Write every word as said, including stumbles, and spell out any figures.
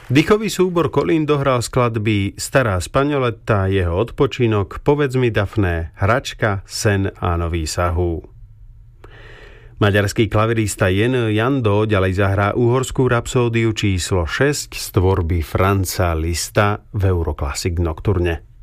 Dýchový súbor Kolín dohral skladby Stará Spaňoleta, Jeho odpočinok, Povedz mi Dafné, Hračka, Sen a Nový Sahu. Maďarský klavirista Jen Jando ďalej zahrá uhorskú rapsódiu číslo šesť z tvorby Franza Liszta v Euroclassic Nocturne.